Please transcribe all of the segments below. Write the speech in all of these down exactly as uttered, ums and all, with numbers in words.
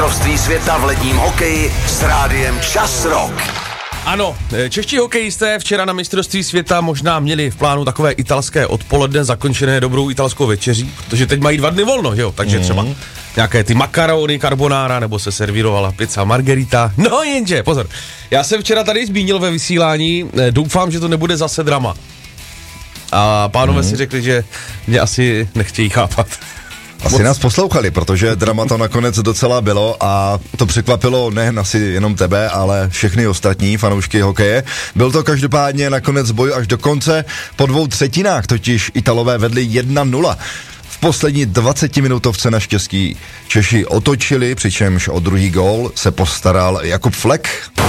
Mistrovství světa v ledním hokeji s rádiem Čas Rock. Ano, čeští hokejisté včera na mistrovství světa možná měli v plánu takové italské odpoledne zakončené dobrou italskou večeří, protože teď mají dva dny volno, že jo, takže mm. třeba nějaké ty makarony, carbonara, nebo se servírovala pizza margherita. No jenže, pozor, já jsem včera tady zmínil ve vysílání, doufám, že to nebude zase drama. A pánové mm. si řekli, že mě asi nechtějí chápat. Asi Moc... nás poslouchali, protože drama to nakonec docela bylo a to překvapilo nejen asi jenom tebe, ale všechny ostatní fanoušky hokeje. Byl to každopádně nakonec boj až do konce. Po dvou třetinách totiž Italové vedli jedna nula. V poslední dvacetiminutovce naštěstí Češi otočili, přičemž o druhý gól se postaral Jakub Flek.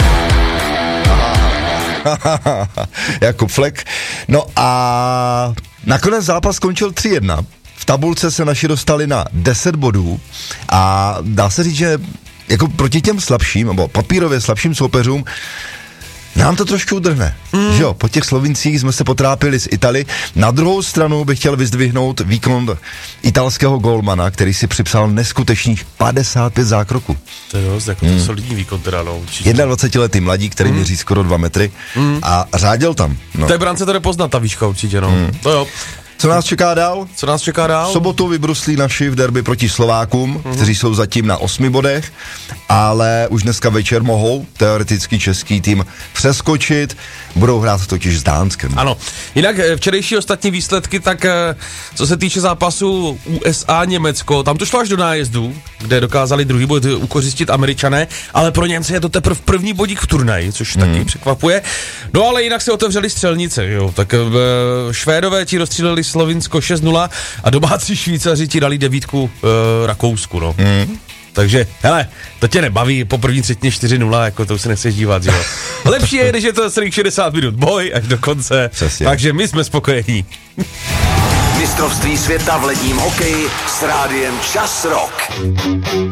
Jakub Flek. No a nakonec zápas skončil tři jedna. V tabulce se naši dostali na deset bodů a dá se říct, že jako proti těm slabším, nebo papírově slabším soupeřům, nám to trošku udrhne, mm. že jo, po těch Slovincích jsme se potrápili s Itali. Na druhou stranu bych chtěl vyzdvihnout výkon italského golmana, který si připsal neskutečných padesát pět zákroků. To je dost, jako to mm. solidní výkon teda, no, určitě. dvacetiletý mladík, který mm. měří skoro dva metry mm. a řádil tam. No. V té brance to jde poznat, ta výška určitě, no. Mm. To jo. Co nás čeká dál? Co nás čeká dál? V sobotu vybruslí naši v derby proti Slovákům, mm-hmm. kteří jsou zatím na osmi bodech, ale už dneska večer mohou teoreticky český tým přeskočit, budou hrát totiž s Dánskem. Ano, jinak včerejší ostatní výsledky, tak co se týče zápasu U S A Německo, tam to šlo až do nájezdu, kde dokázali druhý bod ukořistit Američané, ale pro Němce je to teprve první bodík v turnaji, což mm. taky překvapuje. No ale jinak se otevřely střelnice, jo, tak Švédové ti rozstříleli Slovinsko šest nula a domácí Švýcaři ti dali devítku e, Rakousku, no. Mm. Takže, hele, to tě nebaví, po první třetině čtyři nula, jako to už se nechceš dívat, jo. Lepší je, když je to celých šedesát minut boj až do konce, přesně. Takže my jsme spokojení. Mistrovství světa v ledním hokeji s rádiem Čas Rock.